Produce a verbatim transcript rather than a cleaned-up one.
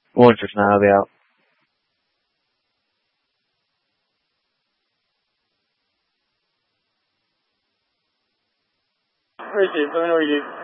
One just now, I'll be out. Richard, let me know what you do.